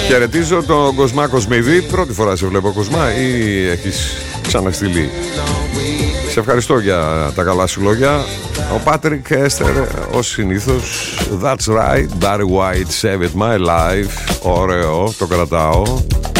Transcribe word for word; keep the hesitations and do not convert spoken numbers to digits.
Χαιρετίζω τον Κοσμά Κοσμίδη. Πρώτη φορά σε βλέπω, Κοσμά, ή έχεις ξαναστείλει? Σε ευχαριστώ για τα καλά σου λόγια. Ο Πάτρικ Έστερ, ως συνήθως. That's right, Barry White, Save It My Life. Ωραίο, το κρατάω.